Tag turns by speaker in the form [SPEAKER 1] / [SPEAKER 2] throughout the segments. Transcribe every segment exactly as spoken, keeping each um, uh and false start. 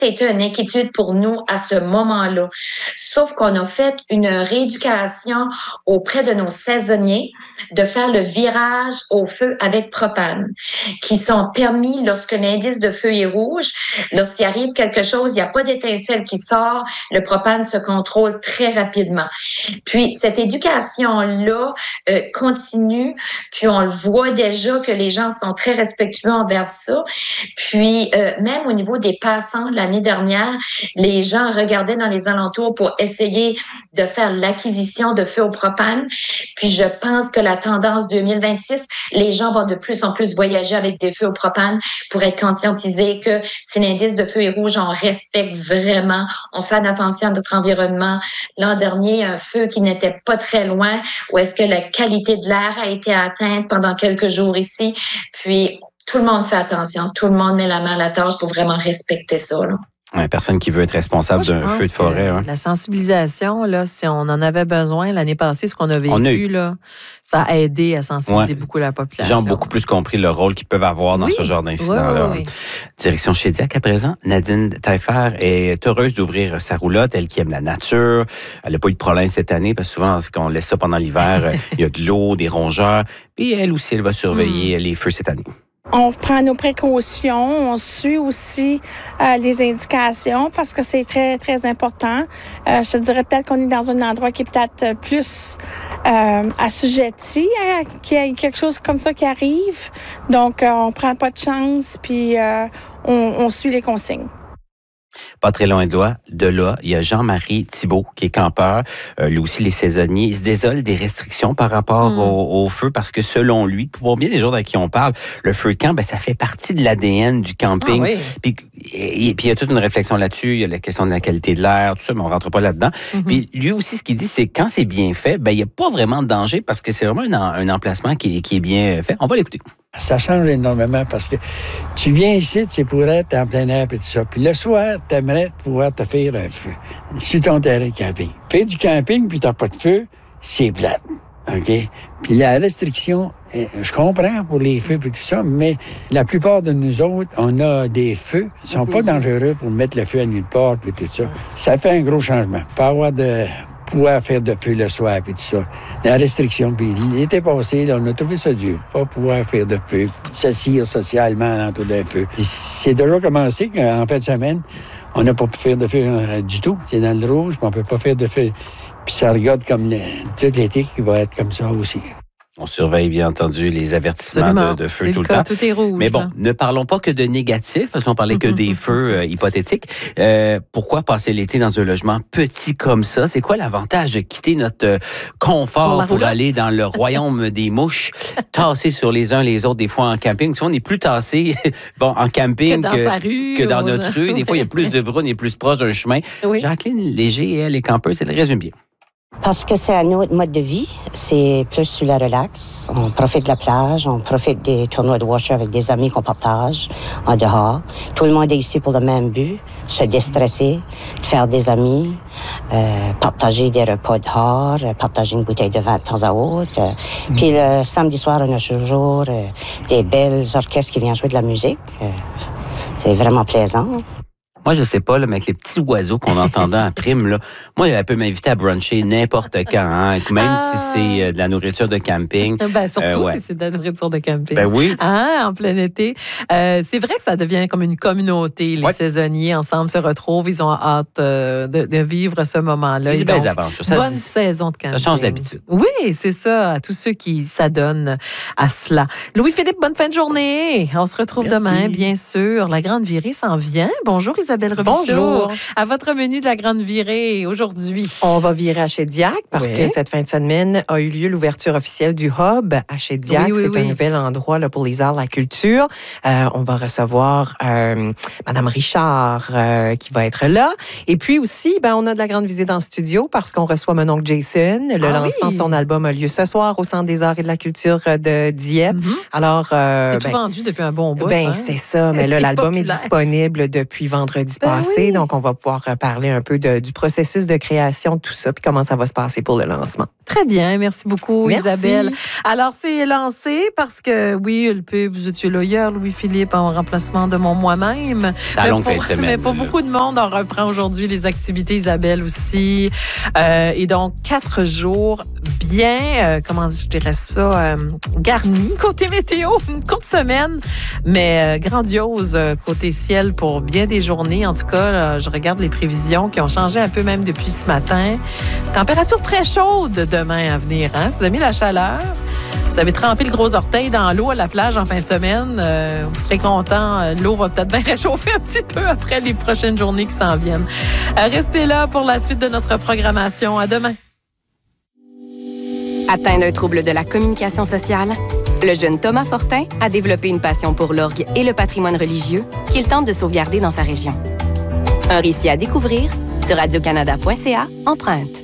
[SPEAKER 1] été une inquiétude pour nous à ce moment-là. Sauf qu'on a fait une rééducation auprès de nos saisonniers de faire le virage au feu avec propane, qui sont permis lorsque l'indice de feu est rouge. Lorsqu'il arrive quelque chose, il n'y a pas d'étincelle qui sort, le propane se contrôle très rapidement. Puis cette éducation-là euh, continue, puis on le voit déjà que les gens sont très respectueux envers ça. Puis euh, même au niveau des passants, l'année dernière, les gens regardaient dans les alentours pour essayer de faire l'acquisition de feu au propane. Puis je pense que la tendance deux mille vingt-six, les gens vont de plus en plus voyager avec des feux au propane pour être conscientisés que si l'indice de feu est rouge, on respecte vraiment, on fait attention à notre environnement. L'an dernier, un feu qui n'était pas très loin, où est-ce que la qualité de l'air a été atteinte pendant quelques jours ici. Puis tout le monde fait attention, tout le monde met la main à la tâche pour vraiment respecter ça, là.
[SPEAKER 2] Ouais, personne qui veut être responsable d'un feu de forêt. Hein.
[SPEAKER 3] La sensibilisation, là, si on en avait besoin l'année passée, ce qu'on a vécu, a eu... là, ça a aidé à sensibiliser ouais. beaucoup la population.
[SPEAKER 2] Les gens ont beaucoup plus compris le rôle qu'ils peuvent avoir dans
[SPEAKER 3] oui.
[SPEAKER 2] ce genre d'incident-là.
[SPEAKER 3] Oui, oui, oui.
[SPEAKER 2] Direction Shediac à présent. Nadine Taillefer est heureuse d'ouvrir sa roulotte. Elle qui aime la nature. Elle n'a pas eu de problème cette année parce que souvent, quand on laisse ça pendant l'hiver, il y a de l'eau, des rongeurs. Et elle aussi, elle va surveiller mm. les feux cette année.
[SPEAKER 4] On prend nos précautions, on suit aussi euh, les indications parce que c'est très, très important. Euh, je te dirais peut-être qu'on est dans un endroit qui est peut-être plus euh, assujetti à qu'il y ait quelque chose comme ça qui arrive. Donc, euh, on prend pas de chance, puis euh, on, on suit les consignes.
[SPEAKER 2] Pas très loin de là, de là, il y a Jean-Marie Thibault qui est campeur. Euh, lui aussi, les saisonniers, il se désole des restrictions par rapport mmh. au, au feu parce que selon lui, pour bien des gens à qui on parle, le feu de camp, ben, ça fait partie de l'A D N du camping. Ah, oui. Puis, et, et puis il y a toute une réflexion là-dessus. Il y a la question de la qualité de l'air, tout ça, mais on rentre pas là-dedans. Mmh. Puis lui aussi, ce qu'il dit, c'est que quand c'est bien fait, ben il n'y a pas vraiment de danger parce que c'est vraiment un, un emplacement qui, qui est bien fait. On va l'écouter.
[SPEAKER 5] Ça change énormément parce que tu viens ici, c'est pour être en plein air et tout ça. Puis le soir, tu aimerais pouvoir te faire un feu sur ton terrain de camping. Faire du camping puis t'as pas de feu, c'est plate. OK? Puis la restriction, je comprends pour les feux et tout ça, mais la plupart de nous autres, on a des feux qui sont pas dangereux pour mettre le feu à nulle part et tout ça. Ça fait un gros changement. Pas avoir de pouvoir faire de feu le soir et tout ça. La restriction, puis l'été passé, là, on a trouvé ça dur. Pas pouvoir faire de feu, puis s'assire socialement autour d'un feu. Puis c'est déjà commencé qu'en fin de semaine, on n'a pas pu faire de feu euh, du tout. C'est dans le rouge, puis on peut pas faire de feu. Puis ça regarde comme le, tout l'été qui va être comme ça aussi.
[SPEAKER 2] On surveille, bien entendu, les avertissements de, de feu
[SPEAKER 3] c'est
[SPEAKER 2] tout le,
[SPEAKER 3] le cas,
[SPEAKER 2] temps.
[SPEAKER 3] Tout est rouge.
[SPEAKER 2] Mais bon,
[SPEAKER 3] là.
[SPEAKER 2] ne parlons pas que de négatifs, parce qu'on parlait que des feux euh, hypothétiques. Euh, pourquoi passer l'été dans un logement petit comme ça? C'est quoi l'avantage de quitter notre euh, confort pour, pour aller dans le royaume des mouches, tassés sur les uns les autres, des fois en camping? Tu vois, on est plus tassés bon, en camping que dans, que, rue, que dans notre rue. Des fois, il y a plus de bruit, on est plus proche d'un chemin. Oui. Jacqueline Léger, elle, les campeuses, elle résume bien.
[SPEAKER 6] Parce que c'est un autre mode de vie, c'est plus sur la relax. On profite de la plage, on profite des tournois de washer avec des amis qu'on partage en dehors. Tout le monde est ici pour le même but, se déstresser, de faire des amis, euh, partager des repas dehors, partager une bouteille de vin de temps à autre. Mmh. Puis le samedi soir, on a toujours euh, des belles orchestres qui viennent jouer de la musique. Euh, c'est vraiment plaisant.
[SPEAKER 2] Moi, je sais pas, là, mais avec les petits oiseaux qu'on entendait en prime, là, moi, elle peut m'inviter à bruncher n'importe quand, hein, même ah. si c'est euh, de la nourriture de camping.
[SPEAKER 3] Ben, surtout
[SPEAKER 2] euh, ouais.
[SPEAKER 3] si c'est de la nourriture de camping.
[SPEAKER 2] Ben oui.
[SPEAKER 3] Ah, en plein été. Euh, c'est vrai que ça devient comme une communauté. Les ouais. saisonniers ensemble se retrouvent. Ils ont hâte euh, de, de vivre ce moment-là.
[SPEAKER 2] Des belles aventures. Ça,
[SPEAKER 3] bonne saison de camping.
[SPEAKER 2] Ça change d'habitude.
[SPEAKER 3] Oui, c'est ça. À tous ceux qui s'adonnent à cela. Louis-Philippe, bonne fin de journée. On se retrouve Merci. Demain, bien sûr. La grande virée s'en vient. Bonjour, Isabelle Robichaud.
[SPEAKER 7] Bonjour.
[SPEAKER 3] À votre menu de la grande virée aujourd'hui.
[SPEAKER 7] On va virer à Shediac parce oui. que cette fin de semaine a eu lieu l'ouverture officielle du Hub à Shediac. Oui, oui, c'est oui. un nouvel endroit là, pour les arts, la culture. Euh, on va recevoir euh, Madame Richard euh, qui va être là. Et puis aussi, ben, on a de la grande visite en studio parce qu'on reçoit mon oncle Jason. Le ah, lancement oui. de son album a lieu ce soir au Centre des arts et de la culture de Dieppe. Mm-hmm. Alors, euh,
[SPEAKER 3] c'est
[SPEAKER 7] ben,
[SPEAKER 3] tout vendu depuis un bon bout.
[SPEAKER 7] Ben,
[SPEAKER 3] hein?
[SPEAKER 7] c'est ça. Mais là, l'album est disponible depuis vendredi. vendredi
[SPEAKER 3] Ben
[SPEAKER 7] passé.
[SPEAKER 3] oui.
[SPEAKER 7] Donc, on va pouvoir parler un peu de, du processus de création, tout ça, puis comment ça va se passer pour le lancement.
[SPEAKER 3] Très bien, merci beaucoup
[SPEAKER 7] Merci.
[SPEAKER 3] Isabelle. Alors c'est lancé parce que oui, le pub, vous étiez là hier, Louis-Philippe, en remplacement de mon moi-même.
[SPEAKER 2] C'est la longue
[SPEAKER 3] pour,
[SPEAKER 2] fin de semaine,
[SPEAKER 3] mais pour
[SPEAKER 2] là.
[SPEAKER 3] beaucoup de monde, on reprend aujourd'hui les activités, Isabelle aussi. Euh, et donc quatre jours bien, euh, comment je dirais ça, euh, garnis côté météo, une courte semaine, mais euh, grandiose euh, côté ciel pour bien des journées. En tout cas, là, je regarde les prévisions qui ont changé un peu même depuis ce matin. Température très chaude demain à venir. Hein? Si vous avez mis la chaleur, vous avez trempé le gros orteil dans l'eau à la plage en fin de semaine, euh, vous serez content. L'eau va peut-être bien réchauffer un petit peu après les prochaines journées qui s'en viennent. Euh, restez là pour la suite de notre programmation. À demain.
[SPEAKER 8] Atteint d'un trouble de la communication sociale, le jeune Thomas Fortin a développé une passion pour l'orgue et le patrimoine religieux qu'il tente de sauvegarder dans sa région. Un récit à découvrir sur radio canada point c a, empreinte.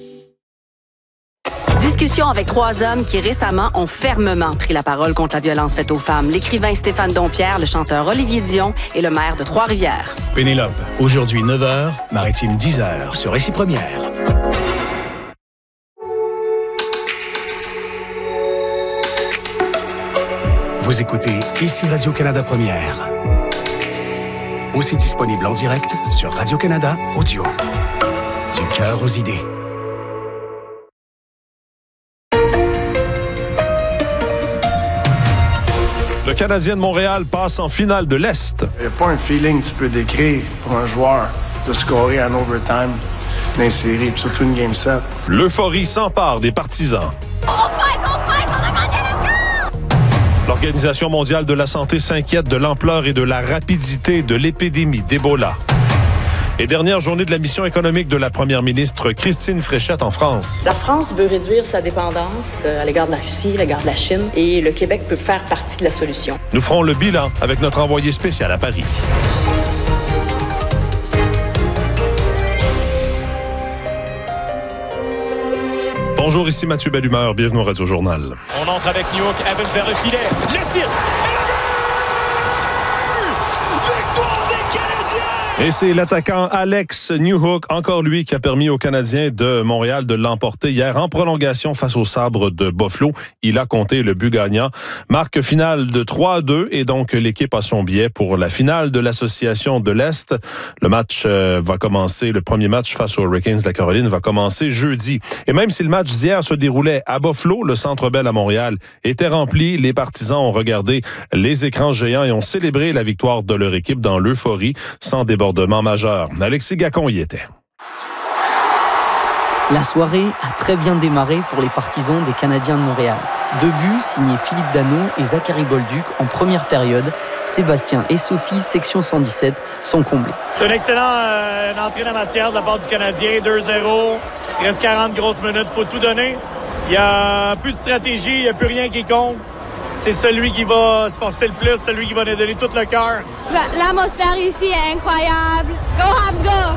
[SPEAKER 9] Discussion avec trois hommes qui récemment ont fermement pris la parole contre la violence faite aux femmes. L'écrivain Stéphane Dompierre, le chanteur Olivier Dion et le maire de Trois-Rivières.
[SPEAKER 10] Pénélope, aujourd'hui neuf heures, Maritime dix heures sur Récit Première. Vous écoutez ici Radio-Canada Première. Aussi disponible en direct sur Radio-Canada Audio. Du cœur aux idées.
[SPEAKER 11] Le Canadien de Montréal passe en finale de l'Est.
[SPEAKER 12] Il n'y a pas un feeling que tu peux décrire pour un joueur de scorer en overtime dans une série, puis surtout une game sept.
[SPEAKER 11] L'euphorie s'empare des partisans.
[SPEAKER 13] On fight, on fight, on a gagné, let's go!
[SPEAKER 11] L'Organisation mondiale de la santé s'inquiète de l'ampleur et de la rapidité de l'épidémie d'Ebola. Et dernière journée de la mission économique de la première ministre Christine Fréchette en France.
[SPEAKER 14] La France veut réduire sa dépendance à l'égard de la Russie, à l'égard de la Chine, et le Québec peut faire partie de la solution.
[SPEAKER 11] Nous ferons le bilan avec notre envoyé spécial à Paris. Bonjour, ici Mathieu Bellumeur. Bienvenue au Radio Journal.
[SPEAKER 15] On entre avec New York, Evans vers le filet. Le tir!
[SPEAKER 11] Et c'est l'attaquant Alex Newhook, encore lui, qui a permis aux Canadiens de Montréal de l'emporter hier en prolongation face aux Sabres de Buffalo. Il a compté le but gagnant. Marque finale de trois à deux et donc l'équipe a son billet pour la finale de l'Association de l'Est. Le match euh, va commencer, le premier match face aux Hurricanes de la Caroline va commencer jeudi. Et même si le match d'hier se déroulait à Buffalo, le Centre Bell à Montréal était rempli. Les partisans ont regardé les écrans géants et ont célébré la victoire de leur équipe dans l'euphorie sans débordement majeur. Alexis Gacon y était.
[SPEAKER 16] La soirée a très bien démarré pour les partisans des Canadiens de Montréal. Deux buts signés Philippe Danault et Zachary Bolduc en première période. Sébastien et Sophie, section cent dix-sept, sont comblés.
[SPEAKER 17] C'est une excellente euh, une entrée en matière de la part du Canadien. deux zéro. Il reste quarante grosses minutes. Il faut tout donner. Il n'y a plus de stratégie. Il n'y a plus rien qui compte. C'est celui qui va se forcer le plus, celui qui va nous donner tout le cœur.
[SPEAKER 13] L'atmosphère ici est incroyable. Go Habs, go!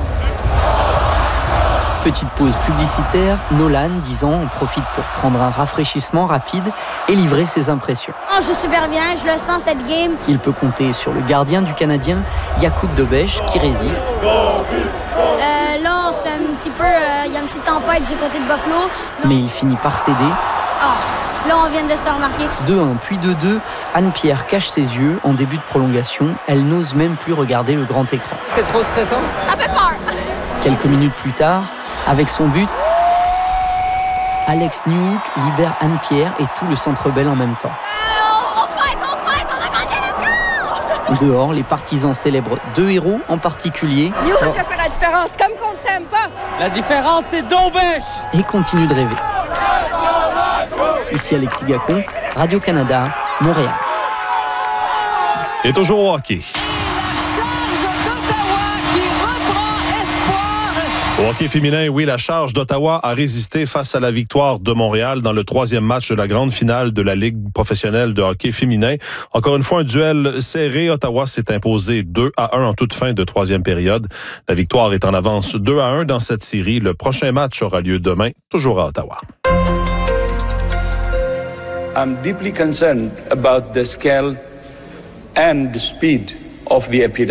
[SPEAKER 16] Petite pause publicitaire, Nolan, dix ans, en profite pour prendre un rafraîchissement rapide et livrer ses impressions.
[SPEAKER 13] Oh, je joue super bien, je le sens cette game.
[SPEAKER 16] Il peut compter sur le gardien du Canadien, Jakub Dobeš, qui résiste.
[SPEAKER 13] Euh, là, on se fait un petit peu... Il euh, y a une petite tempête du côté de Buffalo.
[SPEAKER 16] Mais, Mais il finit par céder.
[SPEAKER 13] Oh, là, on vient de se remarquer.
[SPEAKER 16] deux un, puis deux deux. Anne-Pierre cache ses yeux en début de prolongation. Elle n'ose même plus regarder le grand écran.
[SPEAKER 18] C'est trop stressant.
[SPEAKER 13] Ça fait peur.
[SPEAKER 16] Quelques minutes plus tard, avec son but, Alex Newhook libère Anne-Pierre et tout le Centre Bell en même temps.
[SPEAKER 13] Euh, on, on fight, on fight, on a gagné, let's go!
[SPEAKER 16] Dehors, les partisans célèbrent deux héros en particulier.
[SPEAKER 13] Newhook a fait la différence, comme qu'on ne t'aime pas.
[SPEAKER 18] La différence, c'est Dobeš!
[SPEAKER 16] Et continue de rêver. Ici Alexis Gacon, Radio-Canada, Montréal.
[SPEAKER 11] Et toujours au hockey. Au hockey féminin, oui, la Charge d'Ottawa a résisté face à la victoire de Montréal dans le troisième match de la grande finale de la Ligue professionnelle de hockey féminin. Encore une fois, un duel serré. Ottawa s'est imposé deux à un en toute fin de troisième période. La victoire est en avance deux à un dans cette série. Le prochain match aura lieu demain, toujours à Ottawa.
[SPEAKER 19] I'm deeply concerned about the scale and the speed of the epidemic.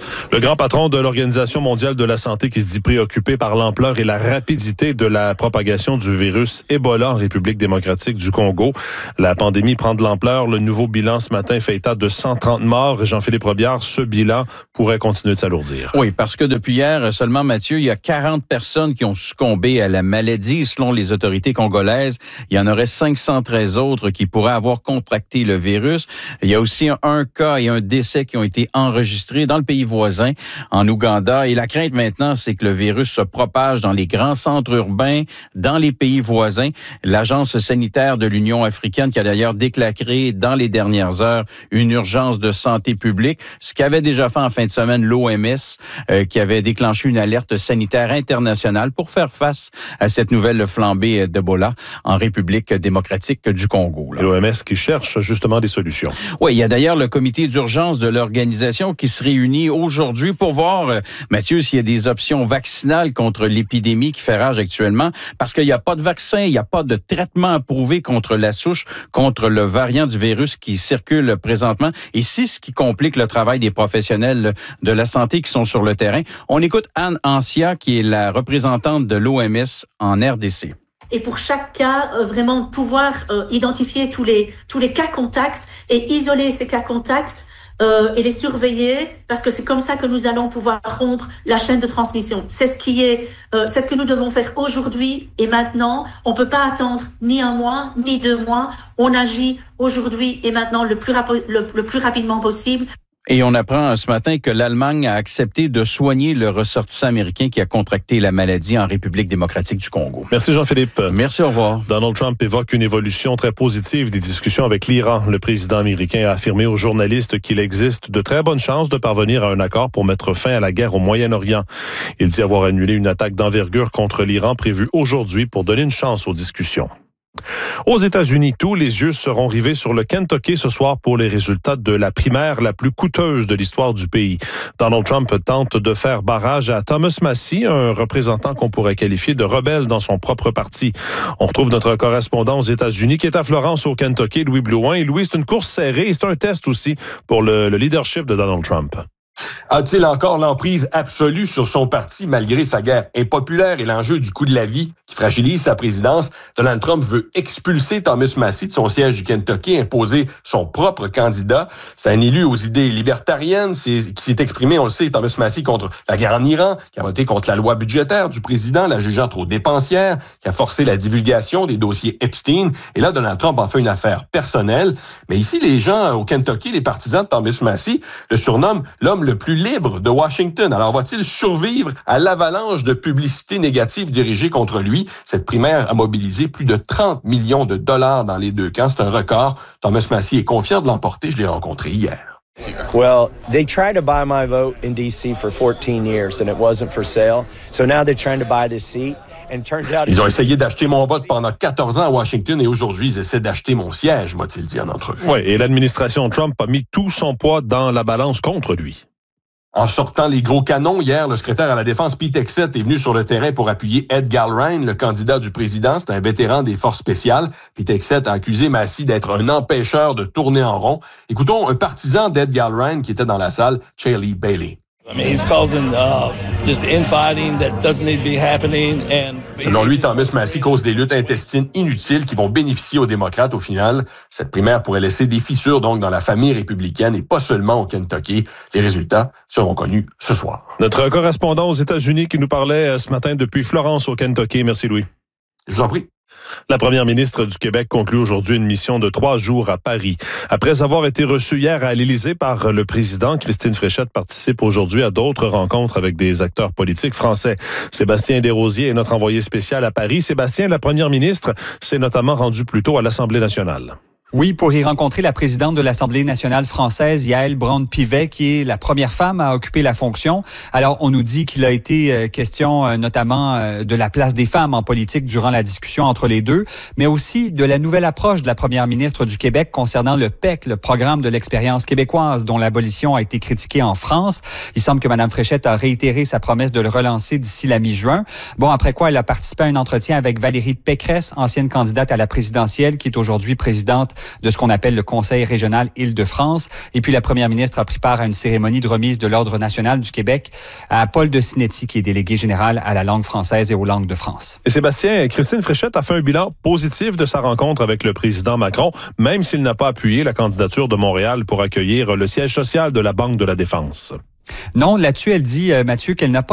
[SPEAKER 11] Le grand patron de l'Organisation mondiale de la santé qui se dit préoccupé par l'ampleur et la rapidité de la propagation du virus Ebola en République démocratique du Congo. La pandémie prend de l'ampleur. Le nouveau bilan ce matin fait état de cent trente morts. Jean-Philippe Robillard, ce bilan pourrait continuer de s'alourdir.
[SPEAKER 19] Oui, parce que depuis hier seulement, Mathieu, il y a quarante personnes qui ont succombé à la maladie selon les autorités congolaises. Il y en aurait cinq cent treize autres qui pourraient avoir contracté le virus. Il y a aussi un, un cas et un décès qui ont été enregistrés dans le pays voisin, en Ouganda. Et la crainte maintenant, c'est que le virus se propage dans les grands centres urbains, dans les pays voisins. L'Agence sanitaire de l'Union africaine qui a d'ailleurs déclaré dans les dernières heures une urgence de santé publique, ce qu'avait déjà fait en fin de semaine l'O M S, euh, qui avait déclenché une alerte sanitaire internationale pour faire face à cette nouvelle flambée d'Ebola en République démocratique du Congo.
[SPEAKER 11] L'O M S qui cherche justement des solutions.
[SPEAKER 19] Oui, il y a d'ailleurs le comité d'urgence de l'organisation qui se réunit aujourd'hui pour voir, euh, Mathieu, s'il y a des options vaccinales contre l'épidémie qui fait rage actuellement, parce qu'il n'y a pas de vaccin, il n'y a pas de traitement approuvé contre la souche, contre le variant du virus qui circule présentement. Et c'est ce qui complique le travail des professionnels de la santé qui sont sur le terrain. On écoute Anne Ancia, qui est la représentante de l'O M S en R D C.
[SPEAKER 20] Et pour chaque cas, euh, vraiment pouvoir euh, identifier tous les tous les cas contacts et isoler ces cas contacts euh, et les surveiller, parce que c'est comme ça que nous allons pouvoir rompre la chaîne de transmission. C'est ce qui est, euh, c'est ce que nous devons faire aujourd'hui et maintenant. On peut pas attendre ni un mois ni deux mois. On agit aujourd'hui et maintenant le plus rapi- le, le plus rapidement possible.
[SPEAKER 19] Et on apprend ce matin que l'Allemagne a accepté de soigner le ressortissant américain qui a contracté la maladie en République démocratique du Congo.
[SPEAKER 11] Merci Jean-Philippe.
[SPEAKER 19] Merci, au revoir.
[SPEAKER 11] Donald Trump évoque une évolution très positive des discussions avec l'Iran. Le président américain a affirmé aux journalistes qu'il existe de très bonnes chances de parvenir à un accord pour mettre fin à la guerre au Moyen-Orient. Il dit avoir annulé une attaque d'envergure contre l'Iran prévue aujourd'hui pour donner une chance aux discussions. Aux États-Unis, tous les yeux seront rivés sur le Kentucky ce soir pour les résultats de la primaire la plus coûteuse de l'histoire du pays. Donald Trump tente de faire barrage à Thomas Massie, un représentant qu'on pourrait qualifier de rebelle dans son propre parti. On retrouve notre correspondant aux États-Unis qui est à Florence au Kentucky, Louis Blouin. Et Louis, c'est une course serrée et c'est un test aussi pour le, le leadership de Donald Trump.
[SPEAKER 21] A-t-il encore l'emprise absolue sur son parti malgré sa guerre impopulaire et l'enjeu du coût de la vie qui fragilise sa présidence? Donald Trump veut expulser Thomas Massie de son siège du Kentucky, imposer son propre candidat. C'est un élu aux idées libertariennes c'est, qui s'est exprimé, on le sait, Thomas Massie, contre la guerre en Iran, qui a voté contre la loi budgétaire du président, la jugeant trop dépensière, qui a forcé la divulgation des dossiers Epstein. Et là, Donald Trump en fait une affaire personnelle. Mais ici, les gens au Kentucky, les partisans de Thomas Massie, le surnomment l'homme le plus libre de Washington. Alors, va-t-il survivre à l'avalanche de publicité négative dirigée contre lui? Cette primaire a mobilisé plus de trente millions de dollars dans les deux camps. C'est un record. Thomas Massie est confiant de l'emporter. Je l'ai rencontré hier.
[SPEAKER 22] Well, they tried to buy my vote in D C for fourteen years and it wasn't for sale. So now they're trying to buy this seat.
[SPEAKER 21] Ils ont essayé d'acheter mon vote pendant quatorze ans à Washington et aujourd'hui, ils essaient d'acheter mon siège, m'a-t-il dit en entrevue.
[SPEAKER 11] Oui, et l'administration Trump a mis tout son poids dans la balance contre lui.
[SPEAKER 21] En sortant les gros canons, hier, le secrétaire à la Défense, Pete Hegseth, est venu sur le terrain pour appuyer Ed Gallrein, le candidat du président. C'est un vétéran des forces spéciales. Pete Hegseth a accusé Massie d'être un empêcheur de tourner en rond. Écoutons un partisan d'Ed Gallrein qui était dans la salle, Charlie Bailey. Selon lui, Thomas Massie cause des luttes intestines inutiles qui vont bénéficier aux démocrates au final. Cette primaire pourrait laisser des fissures donc dans la famille républicaine et pas seulement au Kentucky. Les résultats seront connus ce soir.
[SPEAKER 11] Notre correspondant aux États-Unis qui nous parlait ce matin depuis Florence au Kentucky. Merci Louis.
[SPEAKER 21] Je vous en prie.
[SPEAKER 11] La première ministre du Québec conclut aujourd'hui une mission de trois jours à Paris. Après avoir été reçue hier à l'Élysée par le président, Christine Fréchette participe aujourd'hui à d'autres rencontres avec des acteurs politiques français. Sébastien Desrosiers est notre envoyé spécial à Paris. Sébastien, la première ministre s'est notamment rendue plus tôt à l'Assemblée nationale.
[SPEAKER 23] Oui, pour y rencontrer la présidente de l'Assemblée nationale française, Yaël Braun-Pivet, qui est la première femme à occuper la fonction. Alors, on nous dit qu'il a été euh, question euh, notamment euh, de la place des femmes en politique durant la discussion entre les deux, mais aussi de la nouvelle approche de la première ministre du Québec concernant le P E C, le programme de l'expérience québécoise, dont l'abolition a été critiquée en France. Il semble que Mme Fréchette a réitéré sa promesse de le relancer d'ici la mi-juin. Bon, après quoi, elle a participé à un entretien avec Valérie Pécresse, ancienne candidate à la présidentielle, qui est aujourd'hui présidente de ce qu'on appelle le Conseil régional Île-de-France. Et puis la première ministre a pris part à une cérémonie de remise de l'Ordre national du Québec à Paul de Sinetti, qui est délégué général à la langue française et aux langues de France.
[SPEAKER 11] Et Sébastien, Christine Fréchette a fait un bilan positif de sa rencontre avec le président Macron, même s'il n'a pas appuyé la candidature de Montréal pour accueillir le siège social de la Banque de la Défense.
[SPEAKER 23] Non, là-dessus, elle dit, euh, Mathieu, qu'elle n'a pas